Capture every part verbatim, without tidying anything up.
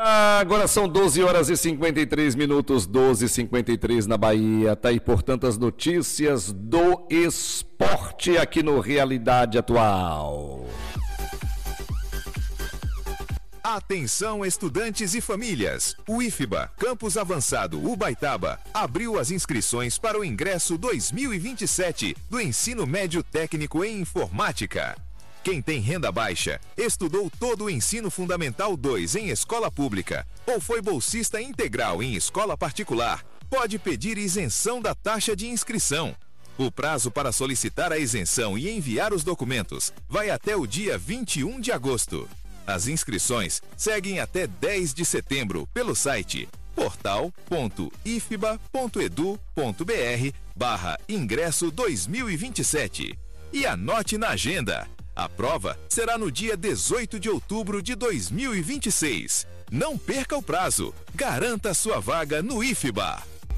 Agora são doze horas e cinquenta e três minutos, doze e cinquenta e três na Bahia. Tá aí, portanto, as notícias do esporte aqui no Realidade Atual. Atenção, estudantes e famílias. O IFBA, Campus Avançado Ubaitaba, abriu as inscrições para o ingresso dois mil e vinte e sete do Ensino Médio Técnico em Informática. Quem tem renda baixa, estudou todo o Ensino Fundamental dois em escola pública ou foi bolsista integral em escola particular, pode pedir isenção da taxa de inscrição. O prazo para solicitar a isenção e enviar os documentos vai até o dia vinte e um de agosto. As inscrições seguem até dez de setembro pelo site portal ponto ifba ponto edu ponto br barra ingresso dois mil e vinte e sete. E anote na agenda, a prova será no dia dezoito de outubro de dois mil e vinte e seis. Não perca o prazo, garanta sua vaga no IFBA.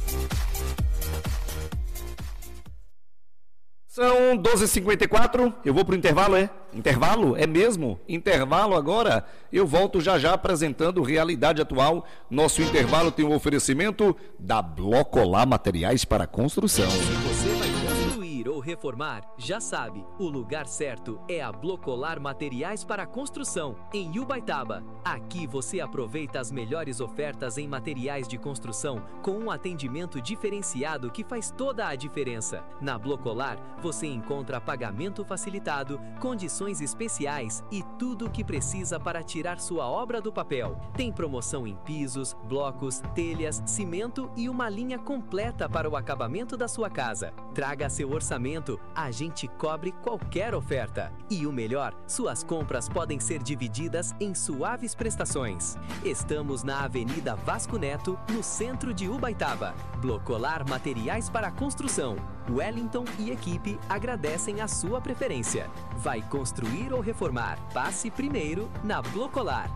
São doze e cinquenta e quatro, eu vou para o intervalo, é? Intervalo? É mesmo? Intervalo agora? Eu volto já já apresentando Realidade Atual. Nosso intervalo tem um oferecimento da Blocolar Materiais para Construção. Se você vai construir ou reformar, já sabe, o lugar certo é a Blocolar Materiais para Construção, em Ubaitaba. Aqui você aproveita as melhores ofertas em materiais de construção com um atendimento diferenciado que faz toda a diferença. Na Blocolar, você encontra pagamento facilitado, condições especiais e tudo o que precisa para tirar sua obra do papel. Tem promoção em pisos, blocos, telhas, cimento e uma linha completa para o acabamento da sua casa. Traga seu orçamento, a gente cobre qualquer oferta. E o melhor, suas compras podem ser divididas em suaves prestações. Estamos na Avenida Vasco Neto, no centro de Ubaitaba. Blocolar Materiais para Construção. Wellington e equipe agradecem a sua preferência. Vai construir ou reformar? Passe primeiro na Blocolar.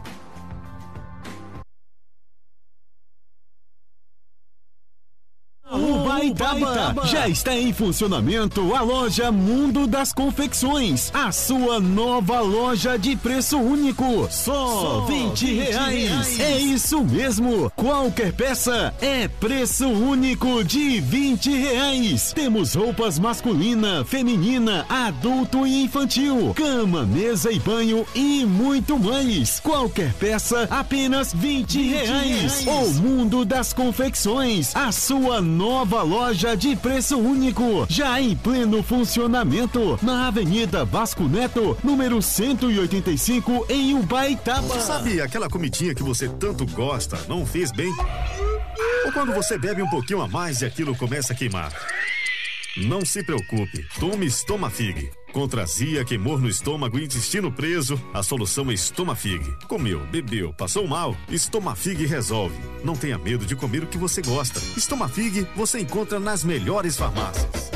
Ubaitaba, já está em funcionamento a loja Mundo das Confecções, a sua nova loja de preço único, só vinte reais. É isso mesmo, qualquer peça é preço único de vinte reais. Temos roupas masculina, feminina, adulto e infantil, cama, mesa e banho e muito mais. Qualquer peça apenas vinte reais. O Mundo das Confecções, a sua nova loja de preço único, já em pleno funcionamento, na Avenida Vasco Neto, número cento e oitenta e cinco, em Ubaitaba. Sabe aquela comidinha que você tanto gosta, não fez bem? Ou quando você bebe um pouquinho a mais e aquilo começa a queimar? Não se preocupe, tome Estomafig. Contra azia, queimor no estômago e intestino preso, a solução é Estomafig. Comeu, bebeu, passou mal? Estomafig resolve. Não tenha medo de comer o que você gosta. Estomafig você encontra nas melhores farmácias.